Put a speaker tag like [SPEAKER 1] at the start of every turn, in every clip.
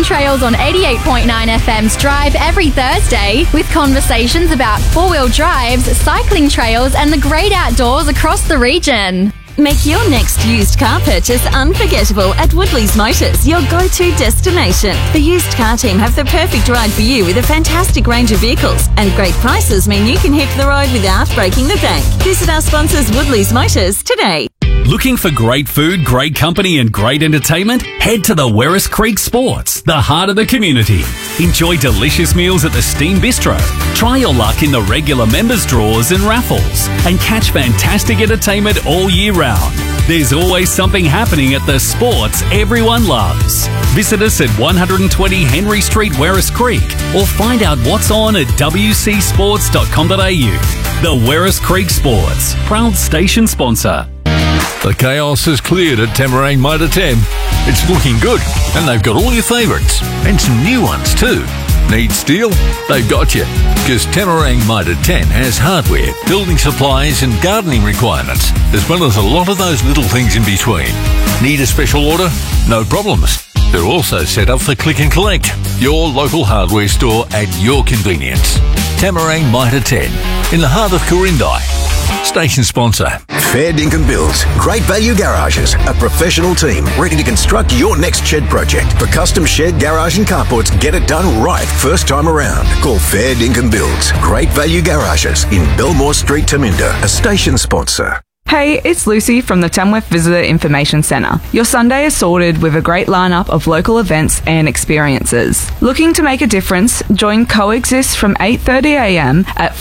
[SPEAKER 1] Trails on 88.9 FM's Drive every Thursday with conversations about four-wheel drives, cycling trails and the great outdoors across the region.
[SPEAKER 2] Make your next used car purchase unforgettable at Woodley's Motors, your go-to destination. The used car team have the perfect ride for you with a fantastic range of vehicles, and great prices mean you can hit the road without breaking the bank. Visit our sponsors Woodley's Motors today.
[SPEAKER 3] Looking for great food, great company and great entertainment? Head to the Werris Creek Sports, the heart of the community. Enjoy delicious meals at the Steam Bistro. Try your luck in the regular members draws and raffles. And catch fantastic entertainment all year round. There's always something happening at the sports everyone loves. Visit us at 120 Henry Street, Werris Creek, or find out what's on at wcsports.com.au. The Werris Creek Sports, proud station sponsor.
[SPEAKER 4] The chaos has cleared at Tamarang Motor 10. It's looking good, and they've got all your favourites, and some new ones too. Need steel? They've got you, because Tamarang Motor 10 has hardware, building supplies and gardening requirements, as well as a lot of those little things in between. Need a special order? No problems. They're also set up for click and collect. Your local hardware store at your convenience. Tamarang Motor 10, in the heart of Corindai. Station sponsor.
[SPEAKER 5] Fair Dinkum Builds. Great value garages. A professional team ready to construct your next shed project. For custom shed, garage and carports, get it done right first time around. Call Fair Dinkum Builds. Great value garages in Belmore Street, Taminda. A station sponsor.
[SPEAKER 6] Hey, it's Lucy from the Tamworth Visitor Information Centre. Your Sunday is sorted with a great lineup of local events and experiences. Looking to make a difference? Join Coexist from 8:30am at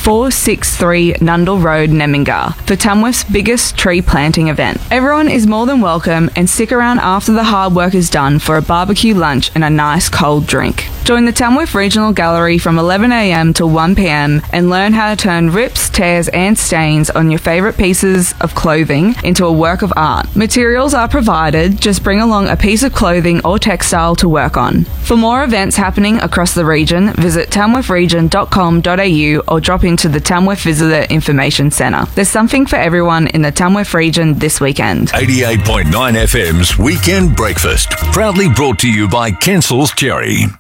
[SPEAKER 6] 463 Nundle Road, Nemmingar, for Tamworth's biggest tree planting event. Everyone is more than welcome, and stick around after the hard work is done for a barbecue lunch and a nice cold drink. Join the Tamworth Regional Gallery from 11am to 1pm and learn how to turn rips, tears and stains on your favourite pieces of clothing into a work of art. Materials are provided, just bring along a piece of clothing or textile to work on. For more events happening across the region, visit tamworthregion.com.au or drop into the Tamworth Visitor Information Centre. There's something for everyone in the Tamworth region this weekend.
[SPEAKER 4] 88.9 FM's Weekend Breakfast, proudly brought to you by Kensel's Cherry.